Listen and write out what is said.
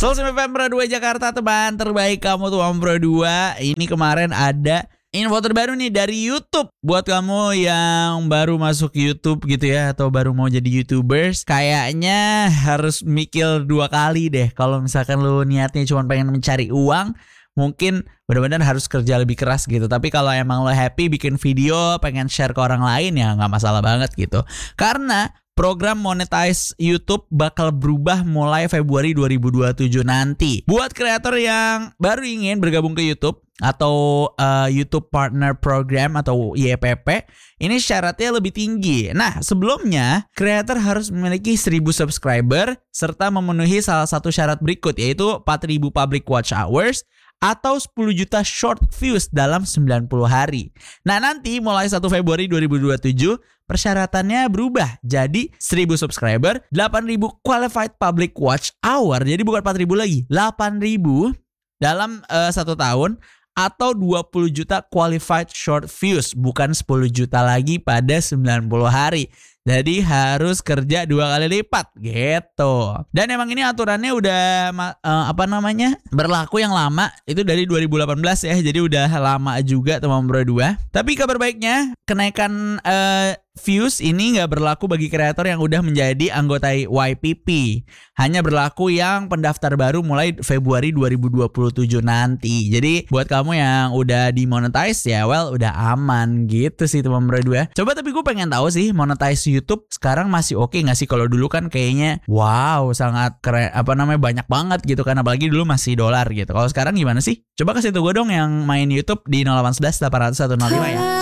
Soul FM Pro 2 Jakarta, teman terbaik kamu tuh Om Pro 2. Ini kemarin ada info terbaru nih dari YouTube. Buat kamu yang baru masuk YouTube gitu ya, atau baru mau jadi YouTubers, kayaknya harus mikir 2 kali deh. Kalau misalkan lu niatnya cuma pengen mencari uang, mungkin benar-benar harus kerja lebih keras gitu. Tapi kalau emang lo happy bikin video, pengen share ke orang lain, ya nggak masalah banget gitu. Karena program monetize YouTube bakal berubah mulai Februari 2027 nanti. Buat kreator yang baru ingin bergabung ke YouTube atau YouTube Partner Program atau YPP, ini syaratnya lebih tinggi. Nah, sebelumnya kreator harus memiliki 1000 subscriber serta memenuhi salah satu syarat berikut, yaitu 4000 public watch hours atau 10 juta short views dalam 90 hari. Nah, nanti mulai 1 Februari 2027 persyaratannya berubah jadi 1000 subscriber, 8000 qualified public watch hour, jadi bukan 4000 lagi, 8000 dalam 1 tahun, atau 20 juta qualified short views, bukan 10 juta lagi pada 90 hari. Jadi harus kerja 2 kali lipat gitu. Dan emang ini aturannya udah berlaku yang lama, itu dari 2018 ya. Jadi udah lama juga teman Bro 2. Tapi kabar baiknya, kenaikan views ini nggak berlaku bagi kreator yang udah menjadi anggota YPP. Hanya berlaku yang pendaftar baru mulai Februari 2027 nanti. Jadi buat kamu yang udah dimonetize ya, well udah aman gitu sih teman Bro 2. Coba, tapi gue pengen tahu sih, monetize YouTube sekarang masih oke nggak sih? Kalau dulu kan kayaknya wow sangat keren, banyak banget gitu kan, apalagi dulu masih dolar gitu. Kalau sekarang gimana sih? Coba kasih tahu gue dong yang main YouTube di 0811 800 105 ya.